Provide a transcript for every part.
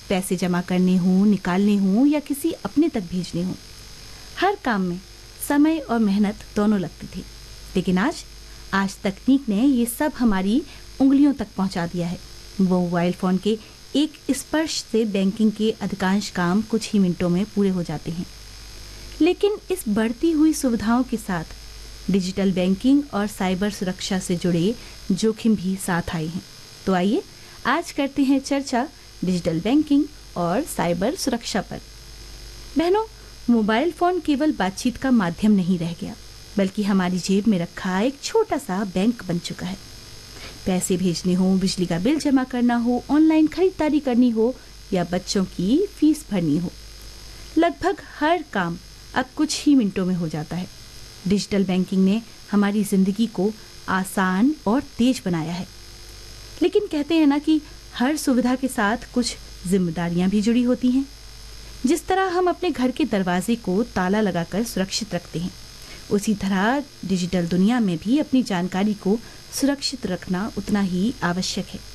पैसे जमा करने हों, निकालने हों या किसी अपने तक भेजने हों, हर काम में समय और मेहनत दोनों लगती थी। लेकिन आज तकनीक ने ये सब हमारी उंगलियों तक पहुंचा दिया है। मोबाइल फ़ोन के एक स्पर्श से बैंकिंग के अधिकांश काम कुछ ही मिनटों में पूरे हो जाते हैं। लेकिन इस बढ़ती हुई सुविधाओं के साथ डिजिटल बैंकिंग और साइबर सुरक्षा से जुड़े जोखिम भी साथ आए हैं। तो आइए आज करते हैं चर्चा डिजिटल बैंकिंग और साइबर सुरक्षा पर। बहनों, मोबाइल फ़ोन केवल बातचीत का माध्यम नहीं रह गया, बल्कि हमारी जेब में रखा एक छोटा सा बैंक बन चुका है। पैसे भेजने हो, बिजली का बिल जमा करना हो, ऑनलाइन खरीदारी करनी हो या बच्चों की फीस भरनी हो, लगभग हर काम अब कुछ ही मिनटों में हो जाता है। डिजिटल बैंकिंग ने हमारी जिंदगी को आसान और तेज बनाया है। लेकिन कहते हैं ना कि हर सुविधा के साथ कुछ जिम्मेदारियां भी जुड़ी होती हैं। जिस तरह हम अपने घर के दरवाजे को ताला लगाकर सुरक्षित रखते हैं, उसी तरह डिजिटल दुनिया में भी अपनी जानकारी को सुरक्षित रखना उतना ही आवश्यक है।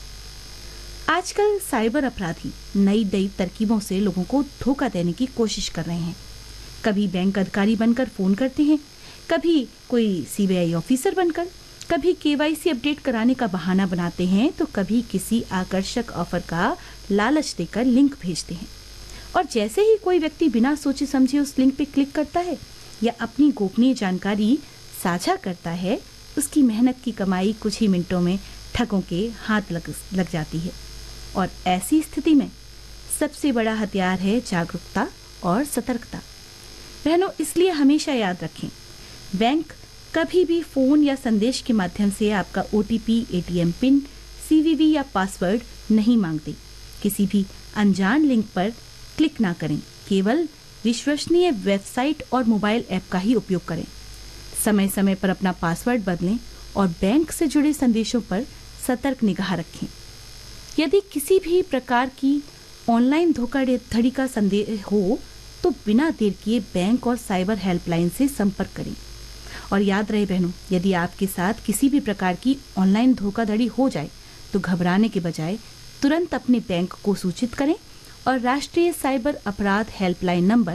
आजकल साइबर अपराधी नई तरकीबों से लोगों को धोखा देने की कोशिश कर रहे हैं। कभी बैंक अधिकारी बनकर फोन करते हैं, कभी कोई सीबीआई ऑफिसर बनकर, कभी केवाईसी अपडेट कराने का बहाना बनाते हैं, तो कभी किसी आकर्षक ऑफर का लालच देकर लिंक भेजते हैं। और जैसे ही कोई व्यक्ति बिना सोचे समझे उस लिंक पे क्लिक करता है या अपनी गोपनीय जानकारी साझा करता है, उसकी मेहनत की कमाई कुछ ही मिनटों में ठगों के हाथ लग जाती है। और ऐसी स्थिति में सबसे बड़ा हथियार है जागरूकता और सतर्कता। बहनों, इसलिए हमेशा याद रखें, बैंक कभी भी फोन या संदेश के माध्यम से आपका ओटीपी, एटीएम पिन, सीवीवी या पासवर्ड नहीं मांगते। किसी भी अनजान लिंक पर क्लिक ना करें। केवल विश्वसनीय वेबसाइट और मोबाइल ऐप का ही उपयोग करें। समय समय पर अपना पासवर्ड बदलें और बैंक से जुड़े संदेशों पर सतर्क निगाह रखें। यदि किसी भी प्रकार की ऑनलाइन धोखाधड़ी का संदेह हो तो बिना देर किए बैंक और साइबर हेल्पलाइन से संपर्क करें। और याद रहे बहनों, यदि आपके साथ किसी भी प्रकार की ऑनलाइन धोखाधड़ी हो जाए तो घबराने के बजाय तुरंत अपने बैंक को सूचित करें और राष्ट्रीय साइबर अपराध हेल्पलाइन नंबर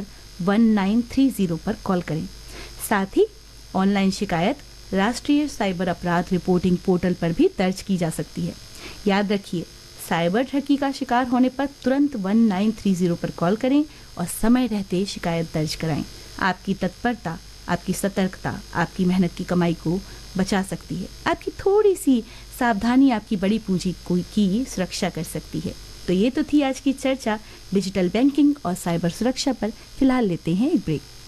1930 पर कॉल करें। साथ ही ऑनलाइन शिकायत राष्ट्रीय साइबर अपराध रिपोर्टिंग पोर्टल पर भी दर्ज की जा सकती है। याद रखिए, साइबर ठगी का शिकार होने पर तुरंत 1930 पर कॉल करें और समय रहते शिकायत दर्ज कराएं। आपकी तत्परता, आपकी सतर्कता आपकी मेहनत की कमाई को बचा सकती है। आपकी थोड़ी सी सावधानी आपकी बड़ी पूंजी की सुरक्षा कर सकती है। तो ये तो थी आज की चर्चा डिजिटल बैंकिंग और साइबर सुरक्षा पर। फिलहाल लेते हैं एक ब्रेक।